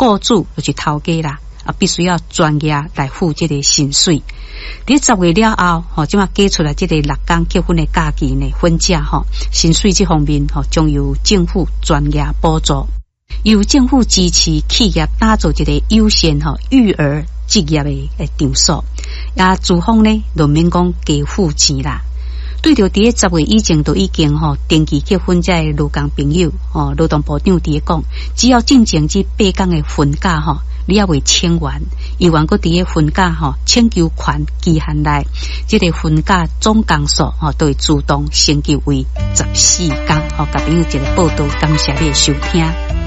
雇主就是头家啦，必须要专业来付这个薪水。伫10月了后，即马加出来这个6天结婚的假期呢，婚假薪水这方面将由政府专业补助，由政府支持企业打造一个优先育儿职业的场所，也资方呢就免讲加付钱啦。对着伫10月以前都已经登记结婚这劳工朋友劳动部长伫讲，只要进前这8天的婚假你也未请完，伊愿搁伫婚假请求权期限内，这个婚假总工数都会自动升级为14天。甲朋友一个报道，感谢你的收听。